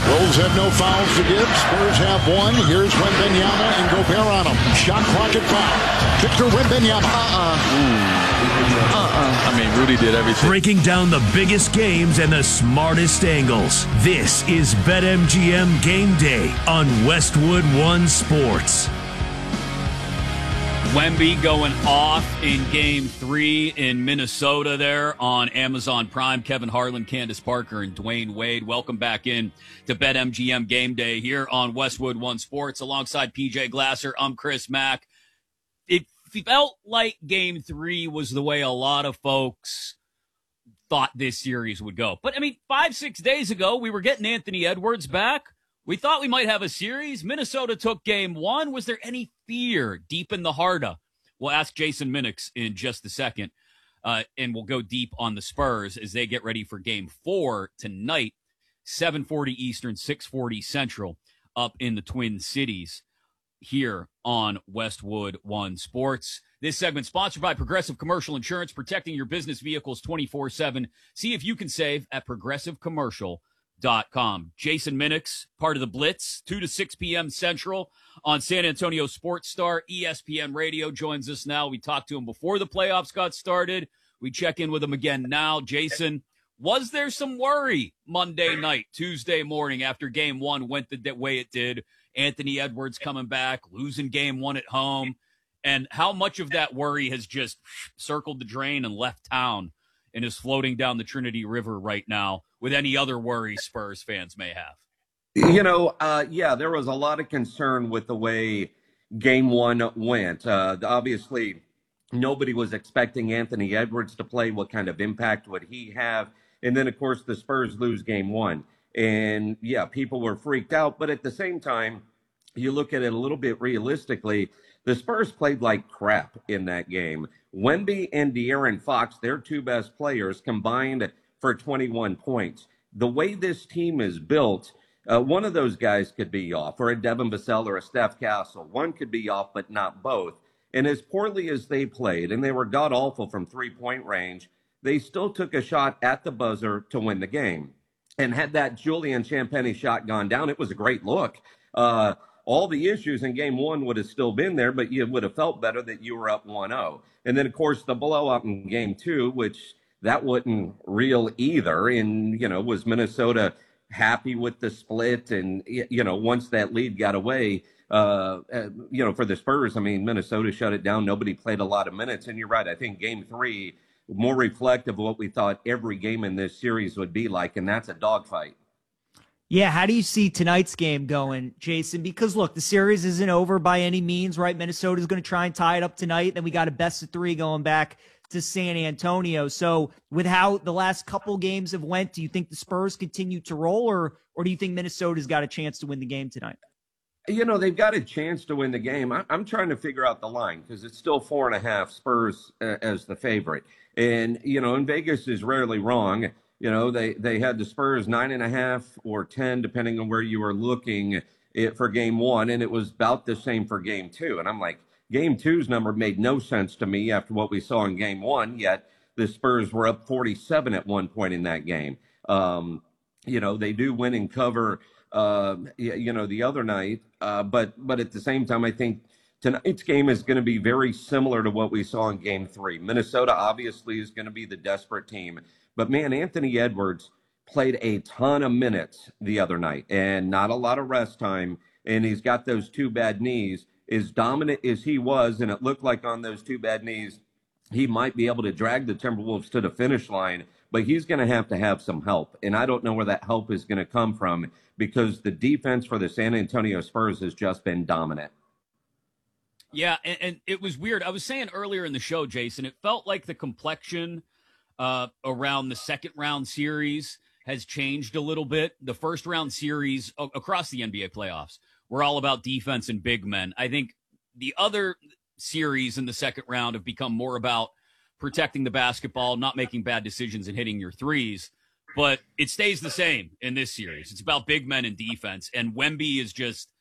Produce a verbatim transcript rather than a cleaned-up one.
Wolves have no fouls to give. Spurs have one. Here's Wembanyama and Gobert on him. Shot clock at five. Victor Wembanyama. Uh-uh. Uh-uh. I mean, Rudy did everything. Breaking down the biggest games and the smartest angles. This is BetMGM Game Day on Westwood One Sports. Wemby going off in game three in Minnesota there on Amazon Prime. Kevin Harlan, Candace Parker, and Dwayne Wade. Welcome back in to BetMGM Game Day here on Westwood One Sports alongside P J Glasser. I'm Chris Mack. It felt like game three was the way a lot of folks thought this series would go. But, I mean, five, six days ago, we were getting Anthony Edwards back. We thought we might have a series. Minnesota took game one. Was there any fear deep in the heart of? We'll ask Jason Minix in just a second, uh, and we'll go deep on the Spurs as they get ready for game four tonight, seven forty Eastern, six forty Central, up in the Twin Cities here on Westwood One Sports. This segment sponsored by Progressive Commercial Insurance, protecting your business vehicles twenty-four seven. See if you can save at progressive commercial dot com. Jason Minix, part of the Blitz, two to six p.m. Central on San Antonio Sports Star. E S P N Radio joins us now. We talked to him before the playoffs got started. We check in with him again now. Jason, was there some worry Monday night, Tuesday morning after game one went the way it did? Anthony Edwards coming back, losing game one at home, and how much of that worry has just circled the drain and left town and is floating down the Trinity River right now with any other worry Spurs fans may have? You know, uh, yeah, there was a lot of concern with the way game one went. Uh, obviously, nobody was expecting Anthony Edwards to play. What kind of impact would he have? And then, of course, the Spurs lose game one. And, yeah, people were freaked out. But at the same time, you look at it a little bit realistically, the Spurs played like crap in that game. Wemby and De'Aaron Fox, their two best players, combined for twenty-one points. The way this team is built, uh, one of those guys could be off, or a Devin Vassell or a Steph Castle. One could be off, but not both. And as poorly as they played, and they were god-awful from three-point range, they still took a shot at the buzzer to win the game. And had that Julian Champagnie shot gone down, it was a great look. Uh, all the issues in game one would have still been there, but you would have felt better that you were up one oh. And then, of course, the blowout in game two, which that wasn't real either. And, you know, was Minnesota happy with the split? And, you know, once that lead got away, uh, uh, you know, for the Spurs, I mean, Minnesota shut it down. Nobody played a lot of minutes. And you're right. I think game three, more reflective of what we thought every game in this series would be like, and that's a dogfight. Yeah, how do you see tonight's game going, Jason? Because, look, the series isn't over by any means, right? Minnesota's going to try and tie it up tonight. Then we got a best of three going back to San Antonio. So with how the last couple games have went, do you think the Spurs continue to roll, or or do you think Minnesota's got a chance to win the game tonight? You know, they've got a chance to win the game. I, I'm trying to figure out the line because it's still four and a half Spurs uh, as the favorite. And, you know, and Vegas is rarely wrong. You know, they, they had the Spurs nine and a half or ten, depending on where you were looking it for game one. And it was about the same for game two. And I'm like, game two's number made no sense to me after what we saw in game one, yet the Spurs were up forty-seven at one point in that game. Um, you know, they do win and cover, uh, you know, the other night. Uh, but but at the same time, I think tonight's game is going to be very similar to what we saw in game three. Minnesota obviously is going to be the desperate team. But, man, Anthony Edwards played a ton of minutes the other night and not a lot of rest time. And he's got those two bad knees. As dominant as he was, and it looked like on those two bad knees, he might be able to drag the Timberwolves to the finish line, but he's going to have to have some help. And I don't know where that help is going to come from because the defense for the San Antonio Spurs has just been dominant. Yeah, and, and it was weird. I was saying earlier in the show, Jason, it felt like the complexion uh, around the second round series has changed a little bit. The first round series uh, across the N B A playoffs were all about defense and big men. I think the other series in the second round have become more about protecting the basketball, not making bad decisions and hitting your threes. But it stays the same in this series. It's about big men and defense. And Wemby is just